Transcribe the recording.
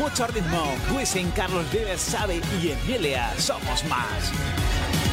mucho ritmo. Wisin, Carlos Vives, Xavi y Emilia. Somos más.